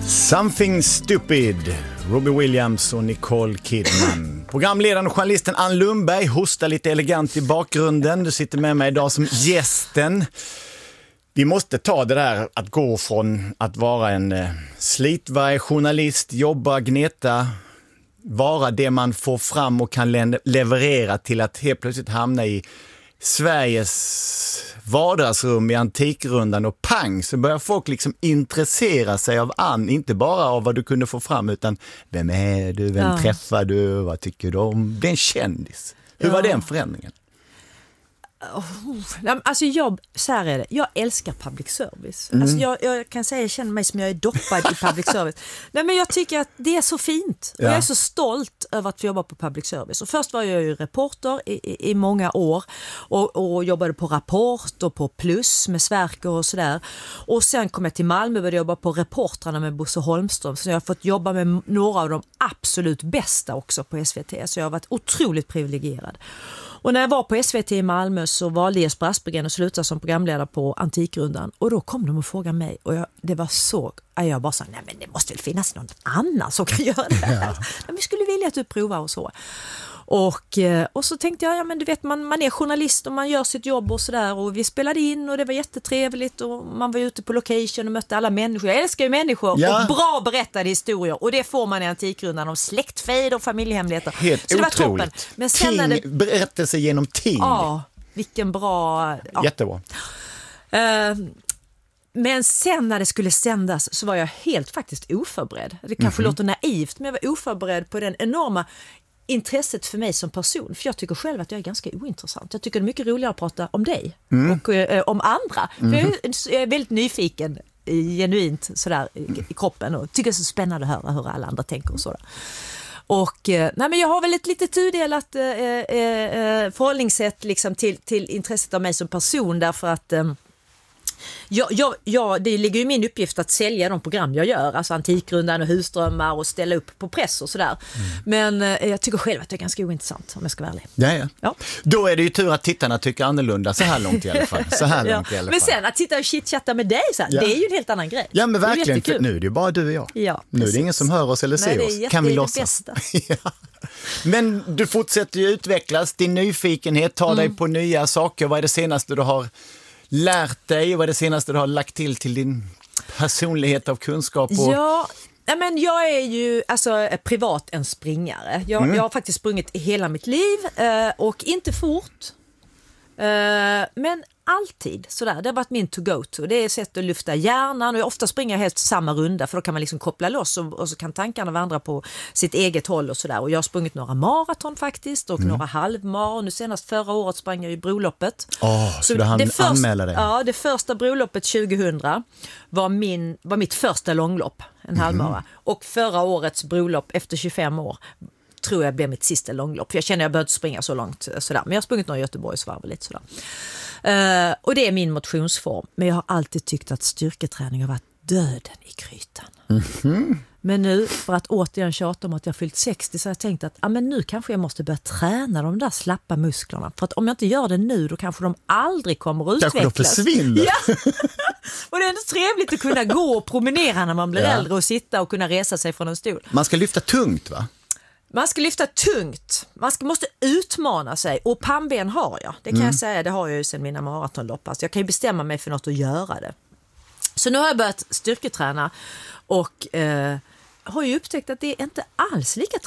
Something Stupid, Robbie Williams och Nicole Kidman. Programledaren och journalisten Ann Lundberg hostar lite elegant i bakgrunden. Du sitter med mig idag som gästen. Vi måste ta det där att gå från att vara en slitvarg journalist, jobba, gneta, vara det man får fram och kan leverera till att helt plötsligt hamna i Sveriges vardagsrum i Antikrundan och pang så börjar folk liksom intressera sig av Ann, inte bara av vad du kunde få fram utan vem är du, vem träffar du, vad tycker du om, det är en kändis. Hur var den förändringen? Alltså jag älskar public service. Alltså jag kan säga jag känner mig som jag är doppad i public service. Nej, men jag tycker att det är så fint. Och jag är så stolt över att få jobba på public service. Och först var jag ju reporter i många år och jobbade på Rapport och på Plus med Sverker och sådär. Och sen kom jag till Malmö och började jobba på Reportrarna med Bosse Holmström. Så jag har fått jobba med några av de absolut bästa också på SVT. Så jag har varit otroligt privilegierad. Och när jag var på SVT i Malmö så valde Jesper Aspegren att sluta som programledare på Antikrundan. Och då kom de och frågade mig. Och det var så... Jag bara sa, nej men det måste väl finnas någon annan som kan göra det här. Ja. Vi skulle vilja att du provar och så. Och så tänkte jag, ja men du vet man är journalist och man gör sitt jobb och sådär. Och vi spelade in och det var jättetrevligt. Och man var ute på location och mötte alla människor. Jag älskar ju människor och bra berättade historier. Och det får man i Antikrundan om släktfejd och familjehemligheter. Helt så det var otroligt. toppen. Men sen när det... Berättelse genom ting. Ja, vilken bra... Ja. Jättebra. Men sen när det skulle sändas så var jag helt faktiskt oförberedd. Det kanske låter naivt, men jag var oförberedd på den enorma intresset för mig som person. För jag tycker själv att jag är ganska ointressant. Jag tycker det är mycket roligare att prata om dig och om andra. För jag är väldigt nyfiken, genuint sådär i kroppen och tycker det är så spännande att höra hur alla andra tänker och sådär. Och nej, men jag har väl ett lite tudelat förhållningssätt liksom, till intresset av mig som person därför att det ligger ju min uppgift att sälja de program jag gör, alltså Antikrundan och Husdrömmar och ställa upp på press och sådär. Men jag tycker själv att det är ganska ointressant om jag ska vara ärlig. Ja. Då är det ju tur att tittarna tycker annorlunda så här långt i alla fall. Men sen att sitta och chitchatta med dig så här, det är ju en helt annan grej. Ja men verkligen, för nu är det ju bara du och jag. Ja, nu är det ingen som hör oss eller ser oss. Kan vi låtsas? Men du fortsätter ju utvecklas, din nyfikenhet tar dig på nya saker. Vad är det senaste du har lärt dig? Vad är det senaste du har lagt till din personlighet av kunskap? Ja, men jag är ju privat en springare. Jag har faktiskt sprungit i hela mitt liv och inte fort. Men alltid sådär. Det har varit min to-go-to. Det är ett sätt att lyfta hjärnan och jag ofta springer helt samma runda för då kan man liksom koppla loss och så kan tankarna vandra på sitt eget håll och sådär. Och jag har sprungit några maraton faktiskt och några halvmar och nu senast förra året sprang jag i Brolloppet. Så du hann anmäla dig? Ja, det första Broloppet 2000 var mitt första långlopp, en halvmara. Och förra årets Brolopp efter 25 år tror jag blev mitt sista långlopp. För jag känner att jag behövde springa så långt sådär. Men jag har sprungit några Göteborgsvarv och lite sådär. Och det är min motionsform. Men jag har alltid tyckt att styrketräning har varit döden i krytan. Men nu, för att återigen tjata om att jag fyllt 60 så har jag tänkt att men nu kanske jag måste börja träna de där slappa musklerna. För att om jag inte gör det nu då kanske de aldrig kommer att utvecklas. Kanske de försvinner. Ja. Och det är ändå trevligt att kunna gå och promenera när man blir äldre och sitta och kunna resa sig från en stol. Man ska lyfta tungt, va? Man ska lyfta tungt. Man måste utmana sig. Och pannben har jag. Det kan jag säga. Det har jag ju sedan mina maratonlopp. Alltså jag kan ju bestämma mig för något och göra det. Så nu har jag börjat styrketräna. Och har ju upptäckt att det är inte alls lika